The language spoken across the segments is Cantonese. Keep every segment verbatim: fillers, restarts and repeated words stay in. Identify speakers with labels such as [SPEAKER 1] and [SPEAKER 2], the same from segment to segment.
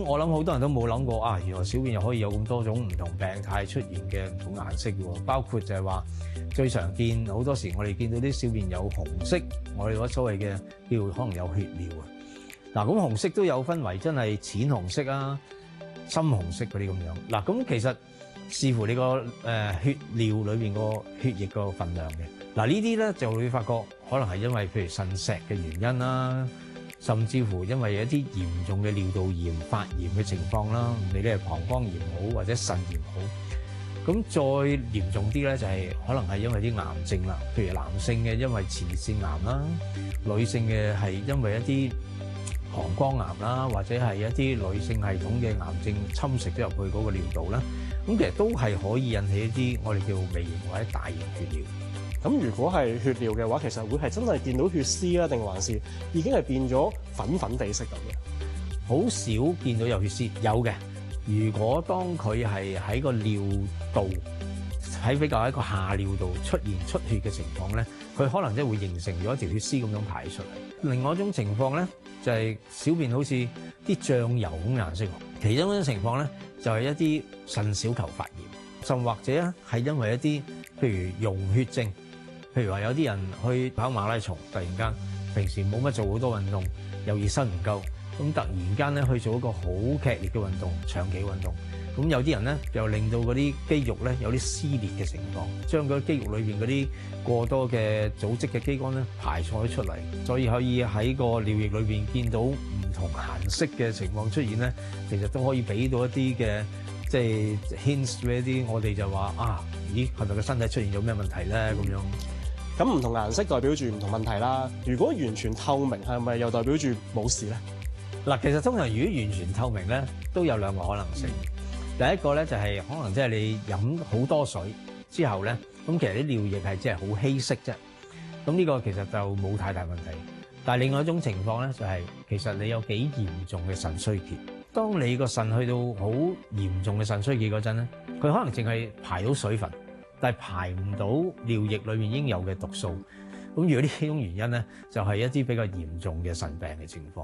[SPEAKER 1] 我諗好多人都冇諗過啊，原來小便又可以有咁多種唔同病態出現嘅唔同顏色喎，包括就係話最常見好多時我哋見到啲小便有紅色，我哋嗰所謂嘅叫可能有血尿啊。嗱，咁紅色都有分為真係淺紅色啊、深紅色嗰啲咁樣。嗱，咁其實視乎你個誒血尿裏邊個血液個分量嘅。嗱，呢啲咧就會發覺可能係因為譬如腎石嘅原因啦。甚至乎因為有一啲嚴重嘅尿道炎發炎嘅情況啦，你咧膀胱炎好或者腎炎好，咁再嚴重啲咧就係可能係因為啲癌症啦，譬如男性嘅因為前列腺癌啦，女性嘅係因為一啲膀胱癌啦，或者係一啲女性系統嘅癌症侵蝕咗入去嗰個尿道啦，咁其實都係可以引起一啲我哋叫微型或者大型血尿。
[SPEAKER 2] 咁如果係血尿嘅話，其實會係真係見到血絲啊，定還是已經係變咗粉粉地色咁嘅？
[SPEAKER 1] 好少見到有血絲，有嘅。如果當佢係喺個尿道，喺比較喺個下尿道出現出血嘅情況咧，佢可能即係會形成咗一條血絲咁樣排出嚟。另外一種情況咧，就係小便好似啲醬油咁顏色。其中一種情況咧，就係一啲腎小球發炎，甚或者係因為一啲譬如溶血症。譬如話有啲人去跑馬拉松，突然間平時冇乜做好多運動，又熱身唔夠，咁突然間咧去做一個好劇烈嘅運動，長期運動，咁有啲人咧又令到嗰啲肌肉咧有啲撕裂嘅情況，將嗰啲肌肉裏邊嗰啲過多嘅組織嘅肌酐咧排錯咗出嚟，所以可以喺個尿液裏邊見到唔同顏色嘅情況出現咧，其實都可以俾到一啲嘅即係 hints 俾一啲我哋就話啊，咦係咪個身體出現咗咩問題咧咁樣？
[SPEAKER 2] 咁唔同顏色代表住唔同問題啦。如果完全透明，係咪又代表住冇事咧？
[SPEAKER 1] 嗱，其實通常如果完全透明咧，都有兩個可能性。第一個咧就係可能即係你飲好多水之後咧，咁其實啲尿液係即係好稀釋啫。咁呢個其實就冇太大問題。但係另外一種情況咧，就係其實你有幾嚴重嘅腎衰竭。當你個腎去到好嚴重嘅腎衰竭嗰陣咧，佢可能淨係排到水分，但係排唔到尿液裏面應有嘅毒素，咁如果呢種原因咧，就係一啲比較嚴重嘅腎病嘅情況。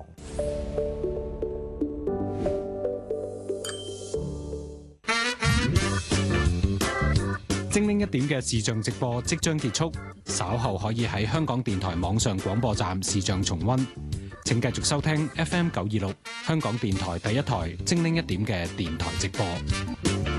[SPEAKER 3] 精靈一點嘅視像直播即將結束，稍後可以喺香港電台網上廣播站視像重溫。請繼續收聽 F M 九二六香港電台第一台精靈一點嘅電台直播。